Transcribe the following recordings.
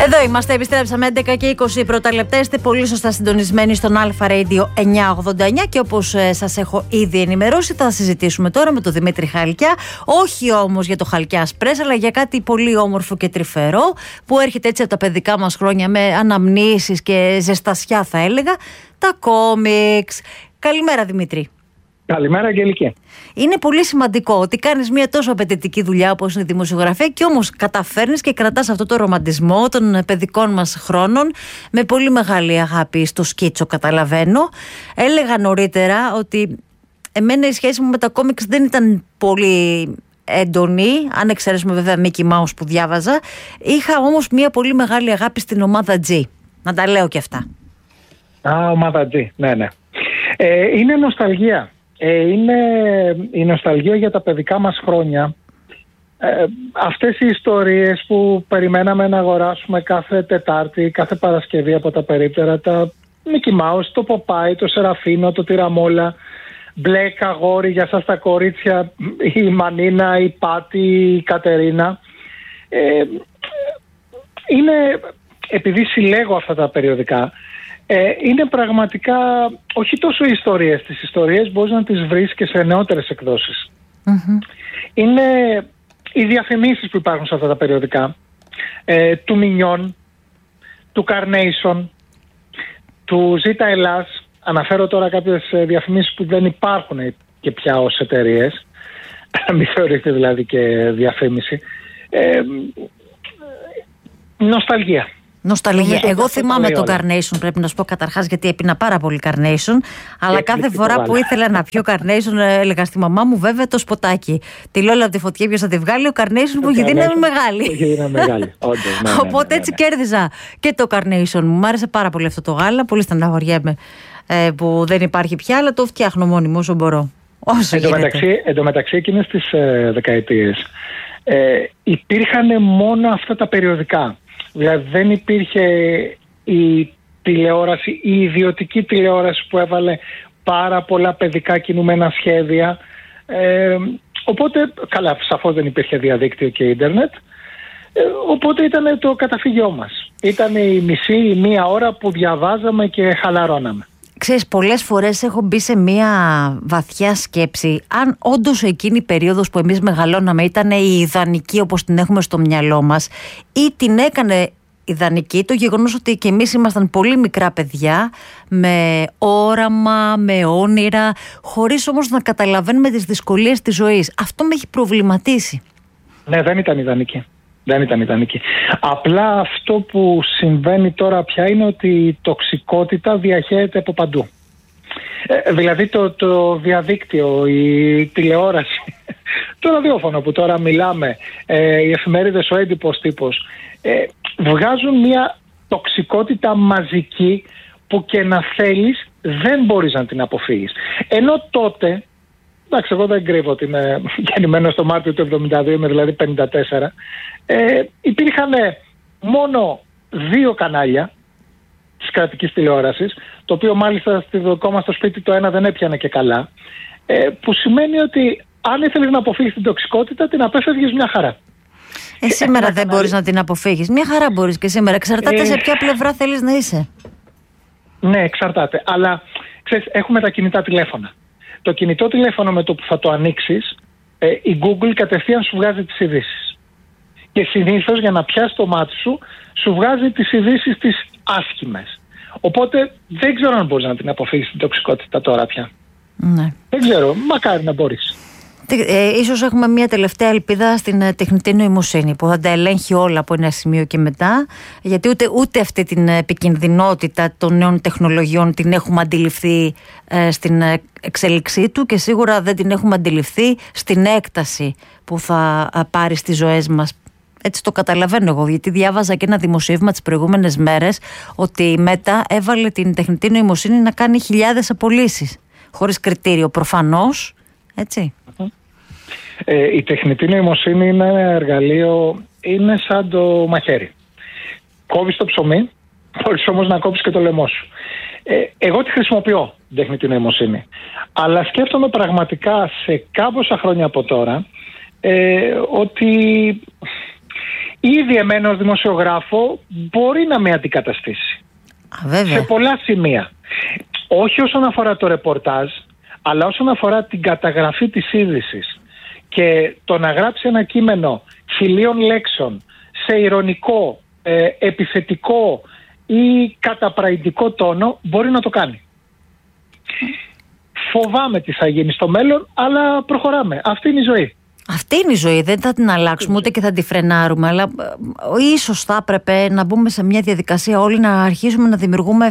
Εδώ είμαστε, επιστρέψαμε 11 και 20 πρώτα λεπτά. Είστε πολύ σωστά συντονισμένοι στον Alpha Radio 989 και όπως σας έχω ήδη ενημερώσει, θα συζητήσουμε τώρα με τον Δημήτρη Χαλκιά. Όχι όμως για το Χαλκιά Express, αλλά για κάτι πολύ όμορφο και τρυφερό που έρχεται έτσι από τα παιδικά μας χρόνια με αναμνήσεις και ζεστασιά, θα έλεγα. Τα κόμιξ. Καλημέρα, Δημήτρη. Καλημέρα, Αγγελική. Είναι πολύ σημαντικό ότι κάνεις μια τόσο απαιτητική δουλειά όπως είναι η δημοσιογραφία και όμως καταφέρνεις και κρατάς αυτό το ρομαντισμό των παιδικών μας χρόνων με πολύ μεγάλη αγάπη στο σκίτσο, καταλαβαίνω. Έλεγα νωρίτερα ότι εμένα η σχέση μου με τα κόμιξ δεν ήταν πολύ έντονη, αν εξαιρέσουμε βέβαια Mickey Mouse που διάβαζα. Είχα όμως μια πολύ μεγάλη αγάπη στην ομάδα G. Να τα λέω και αυτά. Ομάδα G, ναι. Είναι νοσταλγία. Είναι η νοσταλγία για τα παιδικά μας χρόνια. Αυτές οι ιστορίες που περιμέναμε να αγοράσουμε κάθε Τετάρτη, κάθε Παρασκευή από τα περίπτερα, τα Mickey Mouse, το Popeye, το Σεραφίνο, το Τυραμόλα, Μπλε Καγόρι για σας τα κορίτσια, η Μανίνα, η Πάτη, η Κατερίνα. Είναι, επειδή συλλέγω αυτά τα περιοδικά, είναι πραγματικά όχι τόσο οι ιστορίες. Τις ιστορίες μπορείς να τις βρεις και σε νεότερες εκδόσεις. Είναι οι διαφημίσεις που υπάρχουν σε αυτά τα περιοδικά, του Μινιόν, του Carnation, του Ζήτα Ελλάς. Αναφέρω τώρα κάποιες διαφημίσεις που δεν υπάρχουν και πια ως εταιρείες, μην θεωρείτε δηλαδή και διαφήμιση. Νοσταλγία. Εγώ θυμάμαι τον Carnation, πρέπει να σου πω καταρχάς, γιατί έπινα πάρα πολύ Carnation. Αλλά κάθε φορά που ήθελα να πιω Carnation, έλεγα στη μαμά μου, βέβαια, το σποτάκι. Τη Λόλα από τη φωτιά, ποιος θα τη βγάλει, ο Carnation που έχει δύναμη μεγάλη. Οπότε έτσι κέρδιζα και το Carnation. Μου άρεσε πάρα πολύ αυτό το γάλα. Πολύ στεναχωριέμαι που δεν υπάρχει πια, αλλά το φτιάχνω μόνιμο όσο μπορώ. Εν τω μεταξύ, εκείνες τις δεκαετίες υπήρχαν μόνο αυτά τα περιοδικά. Δηλαδή δεν υπήρχε η τηλεόραση, η ιδιωτική τηλεόραση που έβαλε πάρα πολλά παιδικά κινούμενα σχέδια. Οπότε, καλά, σαφώς δεν υπήρχε διαδίκτυο και ίντερνετ. Οπότε ήταν το καταφύγιό μας. Ήταν η μισή ή μία ώρα που διαβάζαμε και χαλαρώναμε. Ξέρεις, πολλές φορές έχω μπει σε μια βαθιά σκέψη αν όντως εκείνη η περίοδος που εμείς μεγαλώναμε ήταν η ιδανική όπως την έχουμε στο μυαλό μας, ή την έκανε ιδανική το γεγονός ότι και εμείς ήμασταν πολύ μικρά παιδιά με όραμα, με όνειρα, χωρίς όμως να καταλαβαίνουμε τις δυσκολίες της ζωής. Αυτό με έχει προβληματίσει. Ναι, δεν ήταν ιδανική. Απλά αυτό που συμβαίνει τώρα πια είναι ότι η τοξικότητα διαχέεται από παντού. Δηλαδή το διαδίκτυο, η τηλεόραση, το ραδιόφωνο που τώρα μιλάμε, οι εφημερίδες, ο έντυπος τύπος, βγάζουν μια τοξικότητα μαζική που και να θέλεις δεν μπορείς να την αποφύγεις. Ενώ τότε, εντάξει, εγώ δεν κρύβω ότι είμαι γεννημένος το Μάρτιο του 1972, είμαι δηλαδή 54, υπήρχαν μόνο 2 κανάλια της κρατικής τηλεόρασης, το οποίο μάλιστα στη δικό μας στο σπίτι το ένα δεν έπιανε και καλά, που σημαίνει ότι αν ήθελες να αποφύγεις την τοξικότητα, την απέφευγες μια χαρά. Σήμερα δεν μπορείς να την αποφύγεις. Μια χαρά μπορείς και σήμερα. Εξαρτάται σε ποια πλευρά θέλεις να είσαι. Ναι, εξαρτάται. Αλλά ξέρεις, έχουμε τα κινητά τηλέφωνα. Το κινητό τηλέφωνο με το που θα το ανοίξεις, η Google κατευθείαν σου βγάζει τις ειδήσεις. Και συνήθως για να πιάσει το μάτι σου, σου βγάζει τις ειδήσεις τις άσχημες. Οπότε δεν ξέρω αν μπορείς να την αποφύγεις την τοξικότητα τώρα πια. Ναι. Δεν ξέρω, μακάρι να μπορείς. Ίσως έχουμε μια τελευταία ελπίδα στην τεχνητή νοημοσύνη που θα τα ελέγχει όλα από ένα σημείο και μετά, γιατί ούτε αυτή την επικινδυνότητα των νέων τεχνολογιών την έχουμε αντιληφθεί στην εξέλιξή του και σίγουρα δεν την έχουμε αντιληφθεί στην έκταση που θα πάρει στις ζωές μας. Έτσι το καταλαβαίνω εγώ, γιατί διάβαζα και ένα δημοσίευμα τις προηγούμενες μέρες ότι η Μέτα έβαλε την τεχνητή νοημοσύνη να κάνει χιλιάδες απολύσεις χωρίς κριτήριο προφανώς, έτσι. Η τεχνητή νοημοσύνη είναι ένα εργαλείο, είναι σαν το μαχαίρι. Κόβεις το ψωμί, μπορείς όμως να κόψεις και το λαιμό σου. Εγώ τη χρησιμοποιώ την τεχνητή νοημοσύνη, αλλά σκέφτομαι πραγματικά σε κάμποσα χρόνια από τώρα ότι ήδη εμένα ως δημοσιογράφο μπορεί να με αντικαταστήσει. Σε πολλά σημεία. Όχι όσον αφορά το ρεπορτάζ, αλλά όσον αφορά την καταγραφή της είδησης και το να γράψει ένα κείμενο 1000 λέξεων σε ειρωνικό, επιθετικό ή καταπραϊντικό τόνο, μπορεί να το κάνει. Φοβάμαι τι θα γίνει στο μέλλον, αλλά προχωράμε. Αυτή είναι η ζωή. Αυτή είναι η ζωή, δεν θα την αλλάξουμε ούτε και θα τη φρενάρουμε, αλλά ίσως θα έπρεπε να μπούμε σε μια διαδικασία όλοι να αρχίσουμε να δημιουργούμε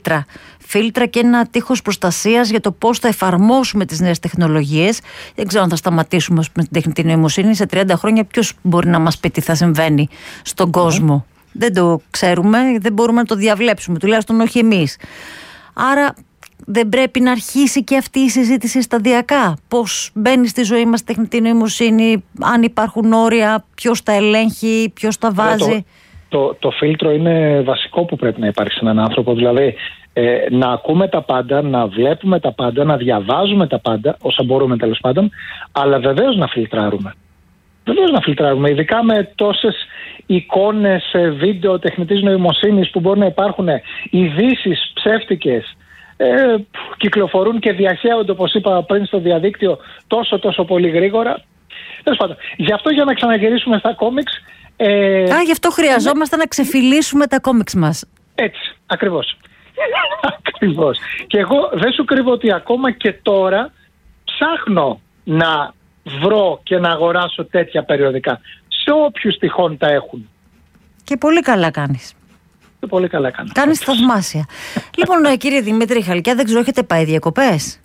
φίλτρα και ένα τείχος προστασίας για το πώς θα εφαρμόσουμε τις νέες τεχνολογίες. Δεν ξέρω αν θα σταματήσουμε με την τεχνητή νοημοσύνη. Σε 30 χρόνια ποιος μπορεί να μας πει τι θα συμβαίνει στον κόσμο? Δεν το ξέρουμε, δεν μπορούμε να το διαβλέψουμε, τουλάχιστον όχι εμείς. Άρα δεν πρέπει να αρχίσει και αυτή η συζήτηση σταδιακά? Πώς μπαίνει στη ζωή μας τεχνητή νοημοσύνη, αν υπάρχουν όρια, ποιος τα ελέγχει, ποιος τα βάζει? Το φίλτρο είναι βασικό που πρέπει να υπάρχει σε έναν άνθρωπο. Δηλαδή να ακούμε τα πάντα, να βλέπουμε τα πάντα, να διαβάζουμε τα πάντα, όσα μπορούμε τέλος πάντων, αλλά βεβαίως να φιλτράρουμε. Βεβαίως να φιλτράρουμε, ειδικά με τόσες εικόνες, βίντεο τεχνητής νοημοσύνης που μπορεί να υπάρχουν, ειδήσεις ψεύτικες, κυκλοφορούν και διαχέονται, όπως είπα πριν, στο διαδίκτυο τόσο πολύ γρήγορα. Τέλος πάντων, γι' αυτό, για να ξαναγυρίσουμε στα κόμιξ, γι' αυτό χρειαζόμαστε να ξεφυλίσουμε τα κόμιξ μας. Έτσι, ακριβώς. Ακριβώς. Και εγώ δεν σου κρύβω ότι ακόμα και τώρα ψάχνω να βρω και να αγοράσω τέτοια περιοδικά, σε όποιους τυχόν τα έχουν. Και πολύ καλά κάνεις. Πολύ καλά κάνω. Κάνεις θαυμάσια. Λοιπόν, κύριε Δημήτρη Χαλκιά, δεν ξέρω, έχετε πάει διακοπές?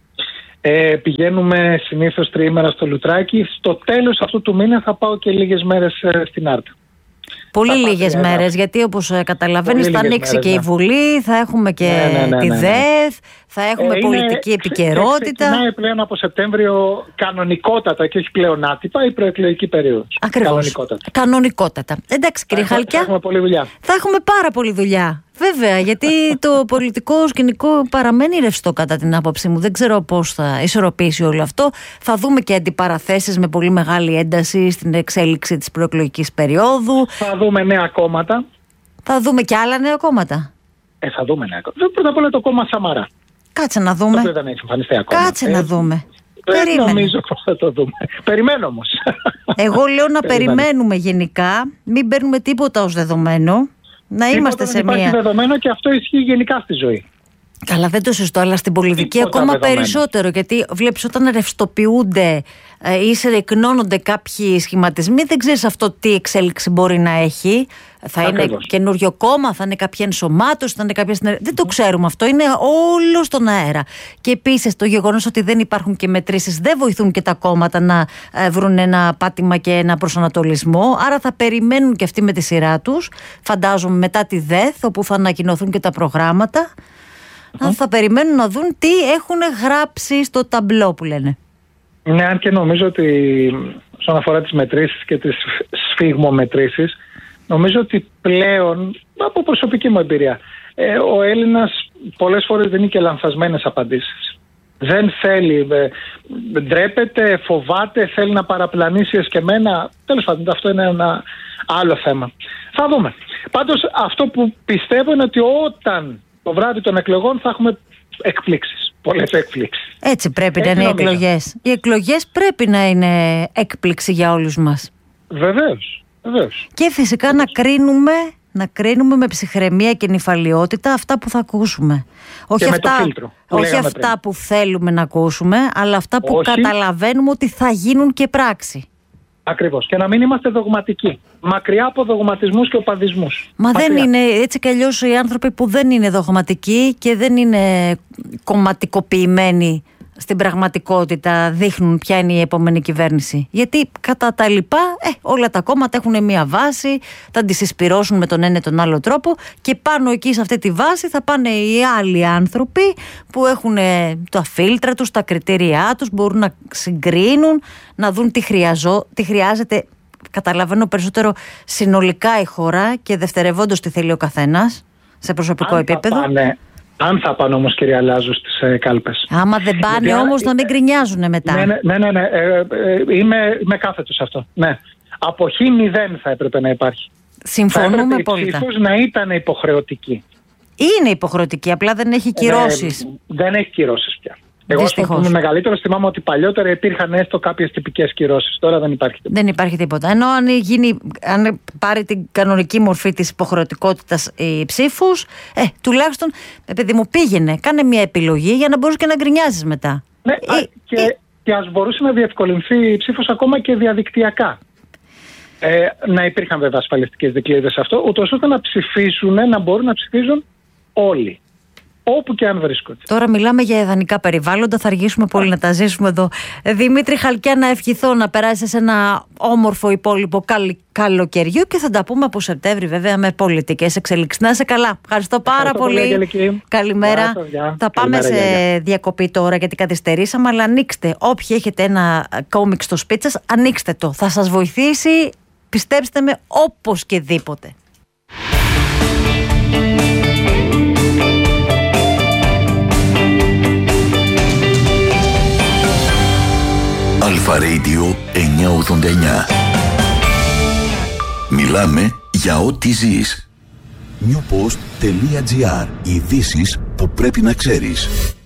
Πηγαίνουμε συνήθως τριήμερα στο Λουτράκι. Στο τέλος αυτού του μήνα θα πάω και λίγες μέρες στην Άρτα. Πολύ λίγες μέρες, γιατί όπως καταλαβαίνεις θα ανοίξει και η Βουλή, θα έχουμε και τη ΔΕΘ, θα έχουμε πολιτική επικαιρότητα. Ξεκινάει πλέον από Σεπτέμβριο κανονικότατα και όχι πλέον άτυπα η προεκλογική περίοδος. Ακριβώς. Κανονικότατα. Εντάξει, κύριε Χαλκιά. Θα έχουμε πολλή δουλειά. Θα έχουμε πάρα πολλή δουλειά. Βέβαια, γιατί το πολιτικό σκηνικό παραμένει ρευστό κατά την άποψή μου. Δεν ξέρω πώς θα ισορροπήσει όλο αυτό. Θα δούμε και αντιπαραθέσεις με πολύ μεγάλη ένταση στην εξέλιξη της προεκλογικής περίοδου. Θα δούμε νέα κόμματα. Θα δούμε και άλλα νέα κόμματα. Θα δούμε νέα κόμματα. Πρώτα απ' όλα το κόμμα Σαμαρά. Κάτσε να δούμε. Δεν έχει εμφανιστεί ακόμα. Κάτσε να δούμε. Νομίζω πως θα το δούμε. Περιμένω όμως. Εγώ λέω να περιμένουμε γενικά. Μην παίρνουμε τίποτα ως δεδομένο. Να είμαστε σε μια. Υπάρχει δεδομένο και αυτό ισχύει γενικά στη ζωή. Καλά, δεν το συζητώ, αλλά στην πολιτική ακόμα περισσότερο. Γιατί βλέπεις όταν ρευστοποιούνται ή συρρυκνώνονται κάποιοι σχηματισμοί, δεν ξέρεις αυτό τι εξέλιξη μπορεί να έχει. Θα είναι καινούριο κόμμα, θα είναι κάποια ενσωμάτωση, θα είναι κάποια συνεργασία. Δεν το ξέρουμε αυτό. Είναι όλο στον αέρα. Και επίσης το γεγονός ότι δεν υπάρχουν και μετρήσεις δεν βοηθούν και τα κόμματα να βρουν ένα πάτημα και ένα προσανατολισμό. Άρα θα περιμένουν και αυτοί με τη σειρά τους. Φαντάζομαι μετά τη ΔΕΘ, όπου θα ανακοινωθούν και τα προγράμματα. Θα περιμένουν να δουν τι έχουν γράψει στο ταμπλό που λένε. Ναι, αν και νομίζω ότι όσον αφορά τις μετρήσεις και τις σφιγμομετρήσεις, νομίζω ότι πλέον, από προσωπική μου εμπειρία, ο Έλληνας πολλές φορές δίνει και λανθασμένες απαντήσεις. Δεν θέλει, ντρέπεται, φοβάται, θέλει να παραπλανήσει εσκεμμένα. Τέλος πάντων, αυτό είναι ένα άλλο θέμα. Θα δούμε. Πάντως αυτό που πιστεύω είναι ότι όταν το βράδυ των εκλογών θα έχουμε εκπλήξεις. Πολλές εκπλήξεις. Έτσι πρέπει να είναι οι εκλογές. Οι εκλογές πρέπει να είναι έκπληξη για όλους μας. Βεβαίως. Και φυσικά να κρίνουμε με ψυχραιμία και νηφαλιότητα αυτά που θα ακούσουμε. Όχι αυτά που θέλουμε να ακούσουμε, αλλά αυτά που καταλαβαίνουμε ότι θα γίνουν και πράξη. Ακριβώς. Και να μην είμαστε δογματικοί. Μακριά από δογματισμούς και οπαδισμούς. Δεν είναι έτσι κι αλλιώς οι άνθρωποι που δεν είναι δογματικοί και δεν είναι κομματικοποιημένοι στην πραγματικότητα δείχνουν ποια είναι η επόμενη κυβέρνηση. Γιατί κατά τα λοιπά όλα τα κόμματα έχουν μία βάση, θα τη συσπυρώσουν με τον ένα ή τον άλλο τρόπο και πάνω εκεί σε αυτή τη βάση θα πάνε οι άλλοι άνθρωποι που έχουν τα φίλτρα τους, τα κριτήριά τους, μπορούν να συγκρίνουν, να δουν τι χρειάζεται. Καταλαβαίνω περισσότερο συνολικά η χώρα και δευτερευόντως τι θέλει ο καθένας σε προσωπικό επίπεδο. Αν θα πάνε όμως, κυρία Λάζου, στις κάλπες. Άμα δεν πάνε όμως να μην γκρινιάζουν μετά. Ναι. Είμαι κάθετος αυτό. Ναι. Αποχή 0 θα έπρεπε να υπάρχει. Συμφωνούμε πολύ. Η ψήφος να ήταν υποχρεωτική. Είναι υποχρεωτική, απλά δεν έχει κυρώσεις. Δεν έχει κυρώσεις πια. Εγώ που είμαι μεγαλύτερος θυμάμαι ότι παλιότερα υπήρχαν έστω κάποιες τυπικές κυρώσεις. Τώρα δεν υπάρχει τίποτα. Δεν υπάρχει τίποτα. Ενώ αν πάρει την κανονική μορφή της υποχρεωτικότητας η ψήφους, τουλάχιστον, παιδί μου, πήγαινε, κάνε μια επιλογή για να μπορείς και να γκρινιάζεις μετά. Ναι, και ας μπορούσε να διευκολυνθεί η ψήφος ακόμα και διαδικτυακά. Να υπήρχαν βέβαια ασφαλιστικές δικλείδες σε αυτό, ούτως ώστε να ψηφίσουν, να μπορούν να ψηφίζουν όλοι. Όπου και αν βρίσκονται. Τώρα μιλάμε για ιδανικά περιβάλλοντα, θα αργήσουμε πολύ να τα ζήσουμε εδώ. Δημήτρη Χαλκιά, να ευχηθώ να περάσεις ένα όμορφο υπόλοιπο καλοκαιριού και θα τα πούμε από Σεπτέμβρη, βέβαια, με πολιτικές εξελίξεις. Να είσαι καλά. Ευχαριστώ πάρα πολύ. Καλημέρα. Θα πάμε σε διακοπή τώρα γιατί καθυστερήσαμε, αλλά ανοίξτε. Όποιοι έχετε ένα κόμικ στο σπίτι σας, ανοίξτε το. Θα σας βοηθήσει, πιστέψτε με, οπωσδήποτε. Αλφα Radio 989. Μιλάμε για ό,τι ζεις. Newpost.gr. Ειδήσεις που πρέπει να ξέρεις.